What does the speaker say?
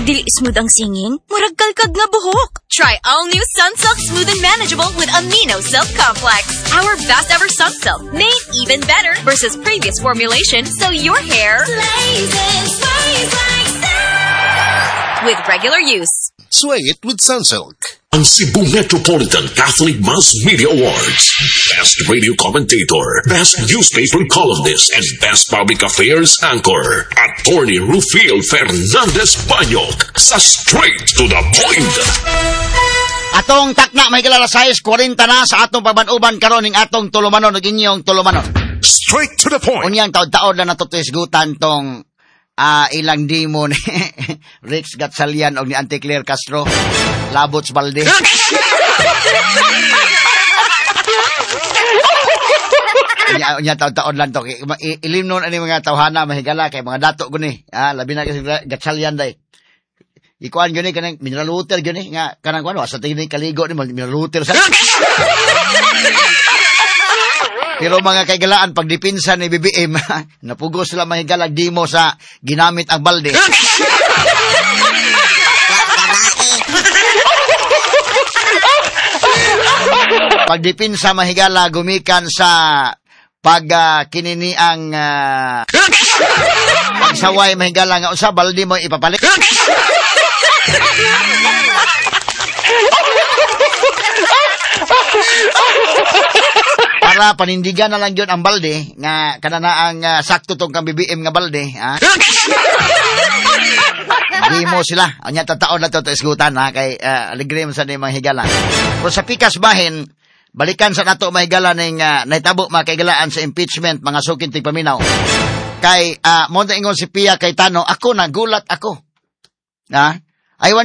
Dili smooth ang singing, murag kalkag nga buhok. Try all new Sunsilk Smooth and Manageable with Amino Silk Complex. Our best ever Sunsilk, made even better versus previous formulation, so your hair Blazes, sways like silk. with regular use. Sway it with Sunsilk. Ang Cebu Metropolitan Catholic Mass Media Awards. Best Radio Commentator, Best Newspaper Columnist, and Best Public Affairs Anchor. Attorney Rufiel Fernandez Banyok sa Straight to the Point. Atong takna may kilala size 40 na sa atong pabanuban karon ning atong tulumanon ug inyong tulumanon. Straight to the point. Unyang taod-taod na natutuisgutan tong ilang demo ni Rex Gatchalian o ni Auntie Claire Castro, Labots Balde. Unya taod-taod lang to. Ilimnon ani mga tawhana mahigala kay mga dato guni. Labi na kasi Gatchalian day. Ikuan gani kanang mineral water gani nga kanang kuno sa tingin kaligo ni mineral water sa. Pero mga kaigalaan, pag dipinsa ni BBM, napugos sila mahigalag dimo sa ginamit ang balde. Pag dipinsa mahigala, gumikan sa pag kinini ang pagsaway mahigala nga usa, balde mo ipapalit. Para panindigan na lang yun ang balde nga kanana ang sakto tong kang BBM nga balde, ha? Di mo sila anya tataon na to isgutan ha kay aligrim sa ni mga higala. Pero sa pikas bahin balikan sa nato mga higala ning nahitabo mga kaigalaan sa impeachment mga sukin tig paminaw. Kay mo ingon si Pia Cayetano, ako nagulat ako. Ha?